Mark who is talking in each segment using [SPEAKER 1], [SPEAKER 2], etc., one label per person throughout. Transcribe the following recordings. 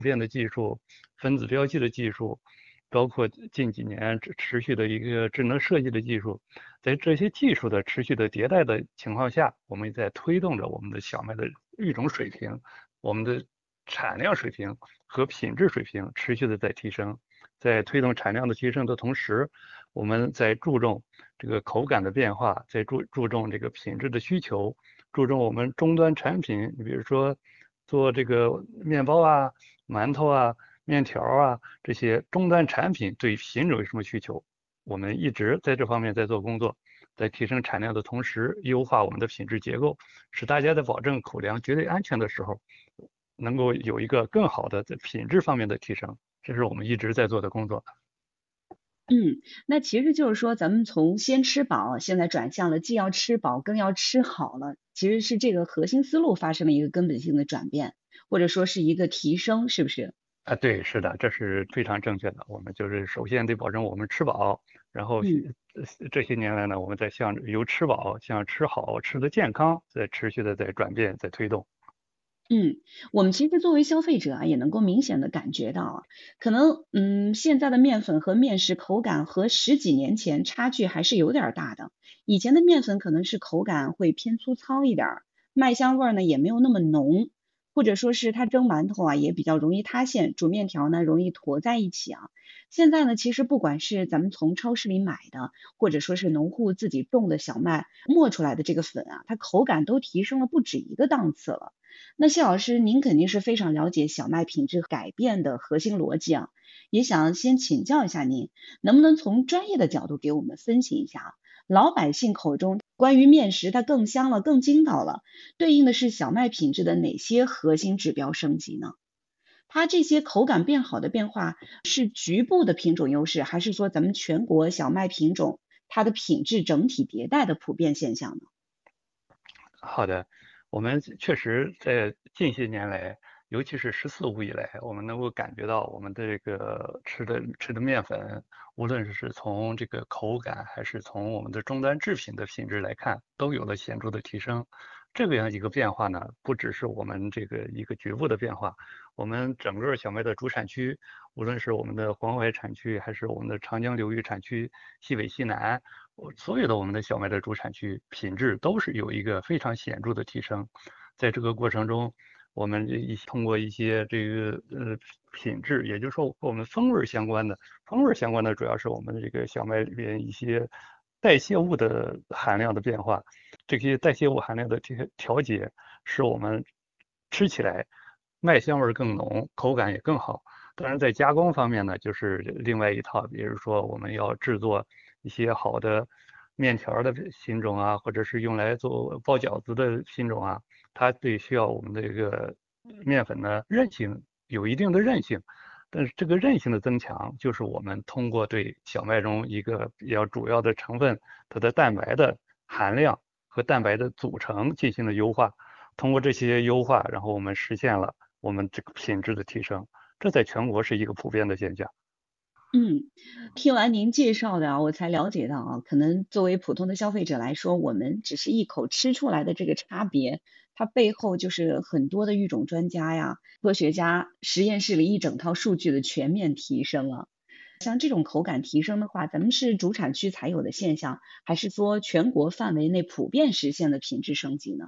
[SPEAKER 1] 变的技术、分子标记的技术，包括近几年持续的一个智能设计的技术，在这些技术的持续的迭代的情况下，我们在推动着我们的小麦的育种水平、我们的产量水平和品质水平持续的在提升。在推动产量的提升的同时，我们在注重这个口感的变化，在注重这个品质的需求，注重我们终端产品，你比如说做这个面包啊、馒头啊、面条啊这些终端产品对品种有什么需求，我们一直在这方面在做工作，在提升产量的同时，优化我们的品质结构，使大家在保证口粮绝对安全的时候，能够有一个更好的在品质方面的提升，这是我们一直在做的工作。
[SPEAKER 2] 那其实就是说，咱们从先吃饱，现在转向了既要吃饱，更要吃好了，其实是这个核心思路发生了一个根本性的转变，或者说是一个提升，是不是？
[SPEAKER 1] 啊，对，是的，这是非常正确的。我们就是首先得保证我们吃饱，然后
[SPEAKER 2] 嗯。
[SPEAKER 1] 这些年来呢，我们在向由吃饱向吃好、吃的健康，在持续的在转变、在推动。
[SPEAKER 2] 嗯，我们其实作为消费者啊，也能够明显的感觉到啊，可能现在的面粉和面食口感和十几年前差距还是有点儿大的。以前的面粉可能是口感会偏粗糙一点儿，麦香味儿呢也没有那么浓，或者说是它蒸馒头啊也比较容易塌陷，煮面条呢容易坨在一起啊。现在呢，其实不管是咱们从超市里买的，或者说是农户自己种的小麦磨出来的这个粉啊，它口感都提升了不止一个档次了。那谢老师，您肯定是非常了解小麦品质改变的核心逻辑啊，也想先请教一下您，能不能从专业的角度给我们分析一下啊，老百姓口中关于面食它更香了、更筋道了，对应的是小麦品质的哪些核心指标升级呢？它这些口感变好的变化是局部的品种优势，还是说咱们全国小麦品种它的品质整体迭代的普遍现象呢？
[SPEAKER 1] 好的，我们确实在近些年来，尤其是“十四五”以来，我们能够感觉到我们的这个吃的面粉，无论是从这个口感，还是从我们的终端制品的品质来看，都有了显著的提升。这个样一个变化呢，不只是我们这个一个局部的变化，我们整个小麦的主产区，无论是我们的黄淮产区，还是我们的长江流域产区、西北、西南。所有的我们的小麦的主产区品质都是有一个非常显著的提升，在这个过程中，我们通过一些这个品质，也就是说和我们风味相关的主要是我们的这个小麦里边一些代谢物的含量的变化，这些代谢物含量的这些调节，使我们吃起来麦香味更浓，口感也更好。当然，在加工方面呢，就是另外一套，比如说我们要制作一些好的面条的品种啊，或者是用来做包饺子的品种啊，它对需要我们的这个面粉呢韧性有一定的韧性，但是这个韧性的增强，就是我们通过对小麦中一个比较主要的成分它的蛋白的含量和蛋白的组成进行了优化，通过这些优化，然后我们实现了我们这个品质的提升。这在全国是一个普遍的现象。
[SPEAKER 2] 嗯，听完您介绍的啊，我才了解到啊，可能作为普通的消费者来说，我们只是一口吃出来的这个差别，它背后就是很多的育种专家呀、科学家实验室里一整套数据的全面提升了。像这种口感提升的话，咱们是主产区才有的现象，还是说全国范围内普遍实现的品质升级呢？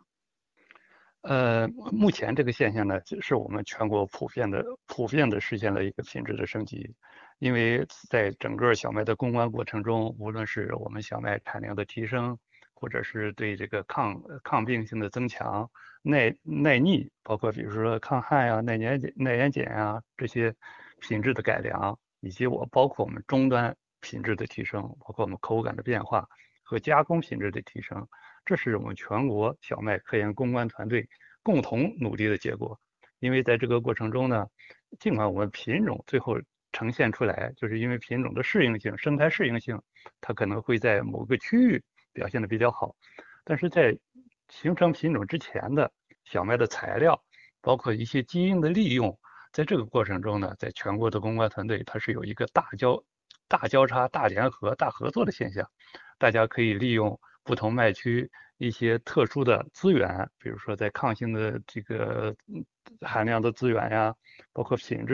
[SPEAKER 1] 目前这个现象呢，是我们全国普遍的实现了一个品质的升级，因为在整个小麦的攻关过程中，无论是我们小麦产量的提升，或者是对这个抗病性的增强、耐逆，包括比如说抗旱呀、耐盐碱呀这些品质的改良，以及包括我们终端品质的提升，包括我们口感的变化和加工品质的提升。这是我们全国小麦科研攻关团队共同努力的结果。因为在这个过程中呢，尽管我们品种最后呈现出来，就是因为品种的适应性、生态适应性，它可能会在某个区域表现的比较好，但是在形成品种之前的小麦的材料，包括一些基因的利用，在这个过程中呢，在全国的攻关团队它是有一个大交叉、大联合、大合作的现象，大家可以利用不同麦区一些特殊的资源，比如说在抗性的这个含量的资源呀，包括品质。